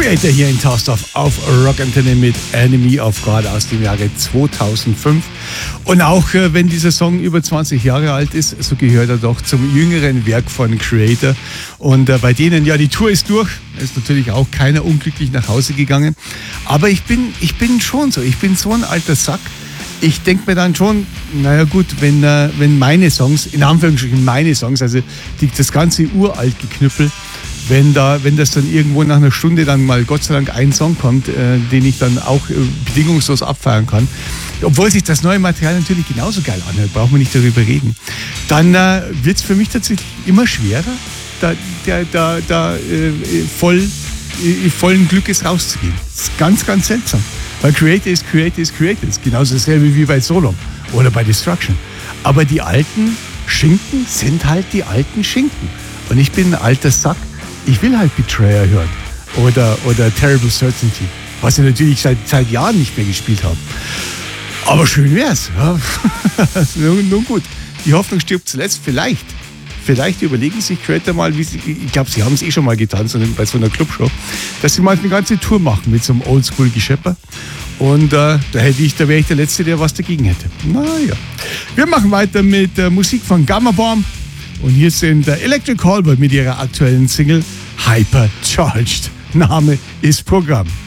Creator hier in Tausendorf auf Rock Antenne mit Enemy of God aus dem Jahre 2005. Und auch wenn dieser Song über 20 Jahre alt ist, so gehört er doch zum jüngeren Werk von Creator. Und bei denen, ja, die Tour ist durch. Ist natürlich auch keiner unglücklich nach Hause gegangen. Aber ich bin schon so. Ich bin so ein alter Sack. Ich denke mir dann schon, naja gut, wenn meine Songs, in Anführungsstrichen meine Songs, also das ganze uralt Geknüppel, wenn das dann irgendwo nach einer Stunde dann mal Gott sei Dank ein Song kommt, den ich dann auch bedingungslos abfeiern kann, obwohl sich das neue Material natürlich genauso geil anhört, brauchen wir nicht darüber reden, dann wird es für mich tatsächlich immer schwerer, vollen Glückes rauszugehen. Das ist ganz, ganz seltsam. Weil Creator ist Creator ist Creator. Das ist genauso dasselbe wie bei Solom oder bei Destruction. Aber die alten Schinken sind halt die alten Schinken. Und ich bin ein alter Sack. Ich will halt Betrayer hören oder Terrible Certainty, was ich natürlich seit Jahren nicht mehr gespielt habe. Aber schön wär's. Ja. Nun gut, die Hoffnung stirbt zuletzt. Vielleicht überlegen sich Creator mal, ich glaube, sie haben es schon mal getan, bei so einer Clubshow, dass sie mal eine ganze Tour machen mit so einem Oldschool-Geschepper. Und da wäre ich der Letzte, der was dagegen hätte. Naja. Wir machen weiter mit Musik von Gamma Bomb. Und hier sind Electric Callboy mit ihrer aktuellen Single Hypercharged. Name ist Programm.